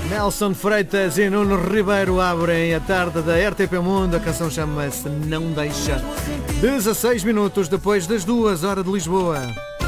Nelson Freitas e Nuno Ribeiro abrem a tarde da RTP Mundo. A canção chama-se Não Deixa. 16 minutos depois das 2 horas de Lisboa.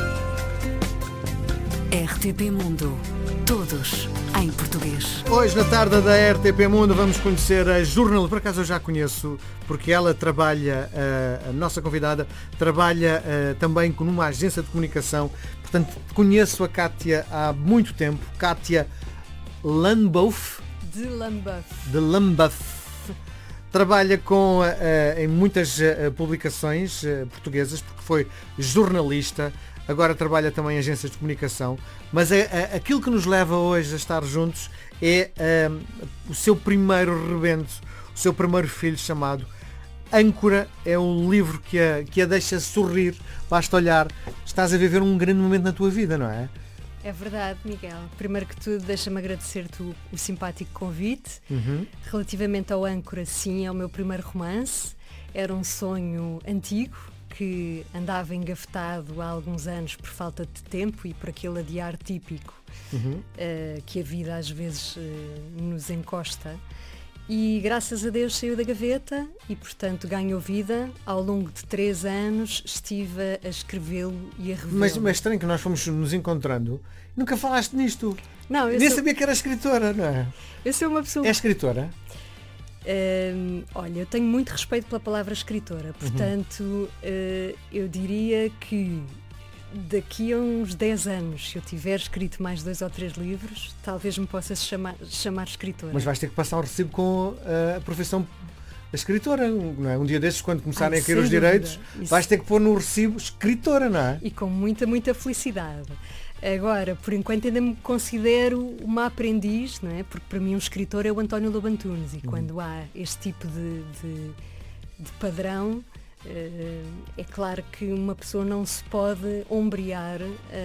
RTP Mundo. Todos em português. Hoje, na tarde da RTP Mundo, vamos conhecer a jornalista. Por acaso eu já conheço, porque ela trabalha, a nossa convidada, trabalha também numa agência de comunicação. Portanto, conheço a Kátia há muito tempo. Kátia Lambouf. De Lambouf. Trabalha em muitas publicações portuguesas, porque foi jornalista. Agora trabalha também em agências de comunicação. Mas aquilo que nos leva hoje a estar juntos é o seu primeiro rebento, o seu primeiro filho, chamado Âncora. É o livro que a deixa sorrir. Basta olhar. Estás a viver um grande momento na tua vida, não é? É verdade, Miguel. Primeiro que tudo, deixa-me agradecer-te o simpático convite. Relativamente ao Âncora, sim, é o meu primeiro romance. Era um sonho antigo, que andava engavetado há alguns anos por falta de tempo e por aquele adiar típico que a vida às vezes nos encosta. E graças a Deus saiu da gaveta e, portanto, ganhou vida. Ao longo de 3 anos estive a escrevê-lo e a revê-lo. Mas é estranho que nós fomos nos encontrando. Nunca falaste nisto. Não, Nem sabia que era escritora, não é? Eu sou uma pessoa... É escritora? Olha, eu tenho muito respeito pela palavra escritora. Portanto, eu diria que daqui a uns 10 anos, se eu tiver escrito mais 2 ou 3 livros, talvez me possa chamar escritora. Mas vais ter que passar um recibo com a profissão da escritora, não é? Um dia desses, quando começarem a cair os direitos, vais ter que pôr no recibo escritora, não é? E com muita, muita felicidade. Agora, por enquanto ainda me considero uma aprendiz, não é? Porque para mim um escritor é o António Lobo Antunes e quando há este tipo de padrão, é claro que uma pessoa não se pode ombrear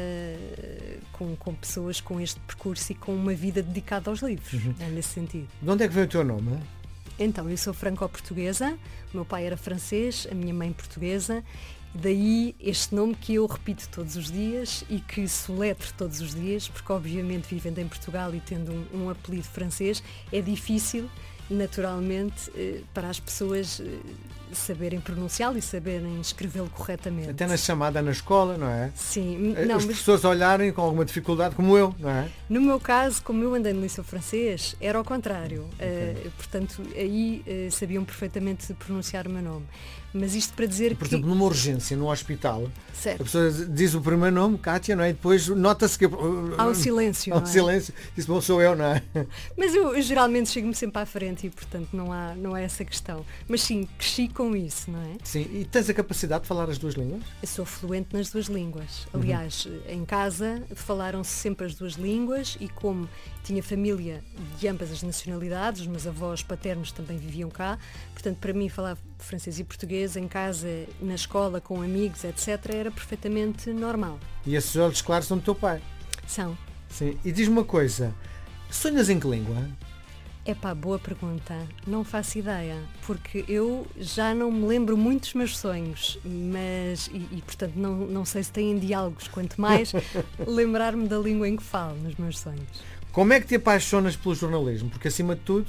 com pessoas com este percurso e com uma vida dedicada aos livros, nesse sentido. De onde é que veio o teu nome? Então, eu sou franco-portuguesa, o meu pai era francês, a minha mãe portuguesa. Daí este nome que eu repito todos os dias e que soletro todos os dias, porque obviamente vivendo em Portugal e tendo um apelido francês, é difícil, naturalmente, para as pessoas saberem pronunciá-lo e saberem escrevê-lo corretamente. Até na chamada na escola, não é? Sim. As pessoas olharem com alguma dificuldade, como eu, não é? No meu caso, como eu andei no liceu francês, era ao contrário. Portanto, aí sabiam perfeitamente pronunciar o meu nome. Mas isto para dizer Por exemplo, numa urgência, no hospital, certo, a pessoa diz o primeiro nome, Kátia, não é? E depois nota-se que... há um silêncio, há um silêncio. Diz, bom, sou eu, não é? Mas eu geralmente chego-me sempre à frente e, portanto, não há essa questão. Mas sim, cresci com isso, não é? Sim, e tens a capacidade de falar as 2 línguas? Eu sou fluente nas 2 línguas. Aliás, em casa falaram-se sempre as 2 línguas e como tinha família de ambas as nacionalidades, os meus avós paternos também viviam cá, portanto, para mim falar francês e português em casa, na escola, com amigos, etc., era perfeitamente normal. E esses olhos claros são do teu pai? São. Sim. E diz-me uma coisa, sonhas em que língua? Epá, boa pergunta. Não faço ideia, porque eu já não me lembro muito dos meus sonhos, mas, portanto, não sei se têm diálogos, quanto mais lembrar-me da língua em que falo nos meus sonhos. Como é que te apaixonas pelo jornalismo? Porque, acima de tudo,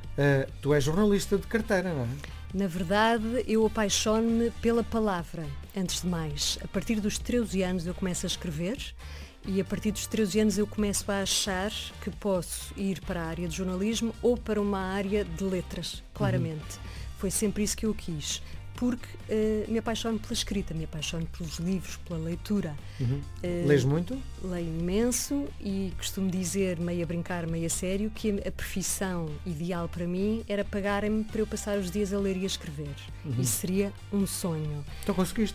tu és jornalista de carteira, não é? Na verdade, eu apaixono-me pela palavra, antes de mais. A partir dos 13 anos eu começo a escrever e a partir dos 13 anos eu começo a achar que posso ir para a área de jornalismo ou para uma área de letras, claramente. Foi sempre isso que eu quis, porque me apaixono pela escrita, me apaixono pelos livros, pela leitura. Lês muito? Leio imenso e costumo dizer, meio a brincar, meio a sério, que a profissão ideal para mim era pagarem-me para eu passar os dias a ler e a escrever. Isso seria um sonho. Então conseguiste?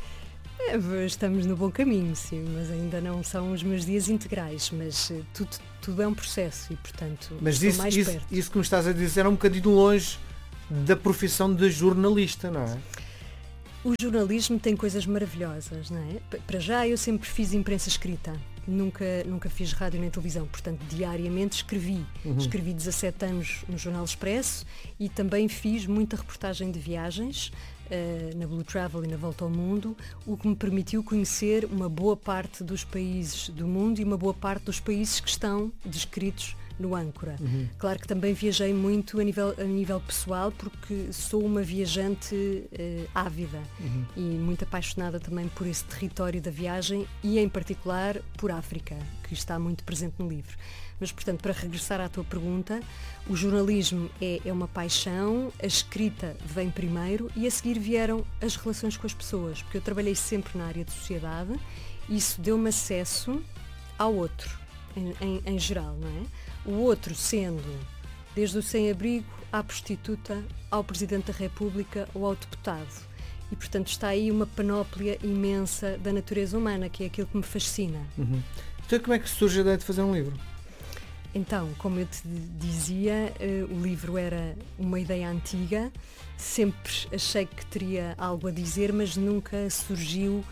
Estamos no bom caminho, sim, mas ainda não são os meus dias integrais, mas tudo é um processo e, portanto, mas estou mais perto. Isso que me estás a dizer é um bocadinho longe da profissão de jornalista, não é? O jornalismo tem coisas maravilhosas, não é? Para já eu sempre fiz imprensa escrita, nunca fiz rádio nem televisão, portanto diariamente escrevi. Escrevi 17 anos no Jornal Expresso e também fiz muita reportagem de viagens na Blue Travel e na Volta ao Mundo, o que me permitiu conhecer uma boa parte dos países do mundo e uma boa parte dos países que estão descritos no Âncora. Claro que também viajei muito a nível pessoal, porque sou uma viajante ávida e muito apaixonada também por esse território da viagem e em particular por África, que está muito presente no livro. Mas, portanto, para regressar à tua pergunta, o jornalismo é uma paixão, a escrita vem primeiro e a seguir vieram as relações com as pessoas, porque eu trabalhei sempre na área de sociedade e isso deu-me acesso ao outro, em geral, não é? O outro sendo desde o sem-abrigo à prostituta, ao Presidente da República ou ao deputado. E, portanto, está aí uma panóplia imensa da natureza humana, que é aquilo que me fascina. Então, como é que surge a ideia de fazer um livro? Então, como eu te dizia, o livro era uma ideia antiga, sempre achei que teria algo a dizer, mas nunca surgiam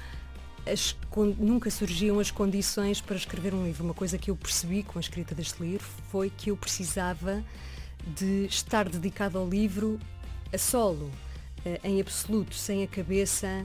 as condições para escrever um livro. Uma coisa que eu percebi com a escrita deste livro foi que eu precisava de estar dedicado ao livro a solo, em absoluto, sem a cabeça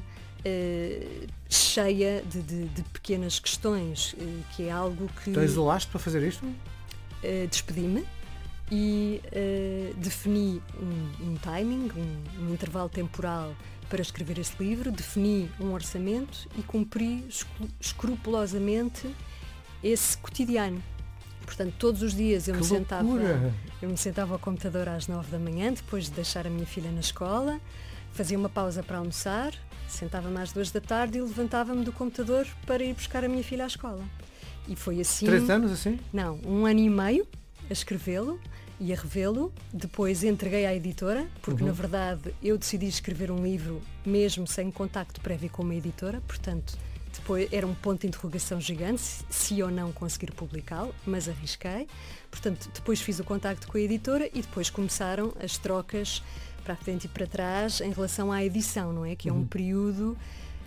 cheia de pequenas questões, que é algo que... Então isolaste para fazer isto? Despedi-me e defini um timing, um intervalo temporal para escrever este livro, defini um orçamento e cumpri escrupulosamente esse cotidiano. Portanto, todos os dias eu me sentava ao computador às 9 da manhã, depois de deixar a minha filha na escola, fazia uma pausa para almoçar, sentava-me às 2 da tarde e levantava-me do computador para ir buscar a minha filha à escola. E foi assim... 3 anos assim? Não, 1 ano e meio a escrevê-lo e a revê-lo. Depois entreguei à editora, porque na verdade eu decidi escrever um livro mesmo sem contacto prévio com uma editora, portanto depois era um ponto de interrogação gigante se ou não conseguir publicá-lo, mas arrisquei. Portanto, depois fiz o contacto com a editora e depois começaram as trocas para a frente e para trás em relação à edição, não é? Que é um período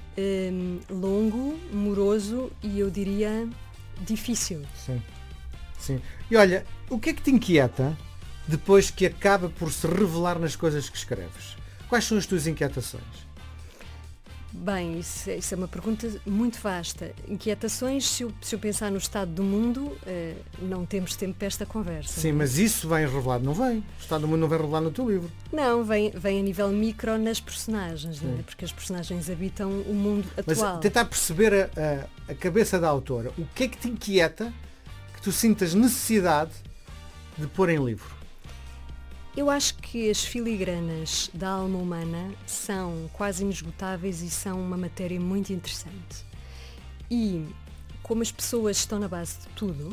longo, moroso e eu diria difícil. Sim. E olha, o que é que te inquieta depois que acaba por se revelar nas coisas que escreves? Quais são as tuas inquietações? Bem, isso é uma pergunta muito vasta. Inquietações, se eu pensar no estado do mundo, não temos tempo para esta conversa. Sim, mas isso vem revelado, não vem? O estado do mundo não vem revelado no teu livro? Não, vem a nível micro nas personagens, não é? Porque as personagens habitam o mundo atual. Mas tentar perceber a cabeça da autora, o que é que te inquieta que tu sintas necessidade de pôr em livro? Eu acho que as filigranas da alma humana são quase inesgotáveis e são uma matéria muito interessante. E como as pessoas estão na base de tudo,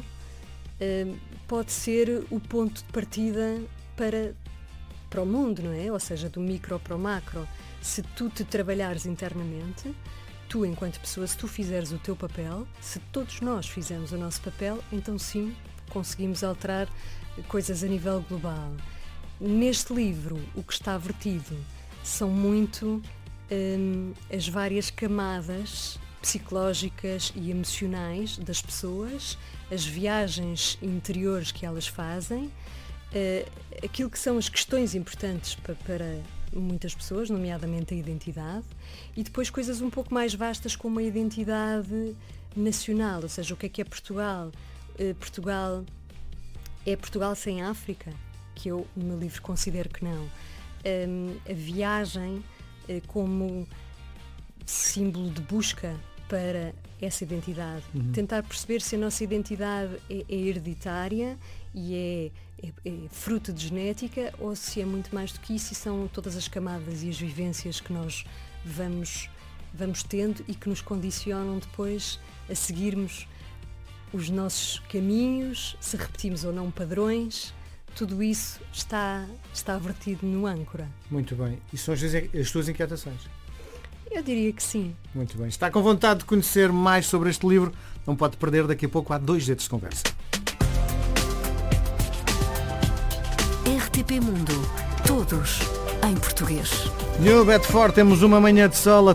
pode ser o ponto de partida para o mundo, não é? Ou seja, do micro para o macro. Se tu te trabalhares internamente, tu enquanto pessoa, se tu fizeres o teu papel, se todos nós fizermos o nosso papel, então sim, conseguimos alterar coisas a nível global. Neste livro, o que está vertido são muito as várias camadas psicológicas e emocionais das pessoas, as viagens interiores que elas fazem, aquilo que são as questões importantes para muitas pessoas, nomeadamente a identidade, e depois coisas um pouco mais vastas como a identidade nacional, ou seja, o que é Portugal? Portugal é Portugal sem África? Que eu, no meu livro, considero que não. A viagem como símbolo de busca para essa identidade. Tentar perceber se a nossa identidade é hereditária e é fruto de genética ou se é muito mais do que isso e são todas as camadas e as vivências que nós vamos tendo e que nos condicionam depois a seguirmos os nossos caminhos, se repetimos ou não padrões. Tudo isso está vertido no Âncora. Muito bem. E são as tuas inquietações? Eu diria que sim. Muito bem. Está com vontade de conhecer mais sobre este livro? Não pode perder, daqui a pouco há 2 dedos de conversa. RTP Mundo. Todos em português. New Bedford, temos uma manhã de sol.